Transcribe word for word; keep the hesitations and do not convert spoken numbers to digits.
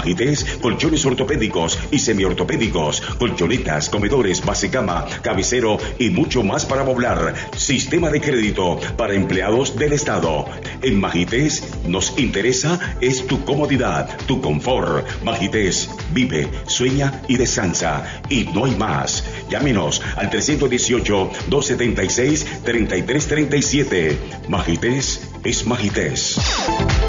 Magités, colchones ortopédicos y semiortopédicos, colchonetas, comedores, basecama, cabecero y mucho más para amoblar. Sistema de crédito para empleados del Estado. En Magités nos interesa es tu comodidad, tu confort. Magités, vive, sueña y descansa. Y no hay más. Llámenos al trescientos dieciocho, doscientos setenta y seis, treinta y tres treinta y siete. Magités es Magités.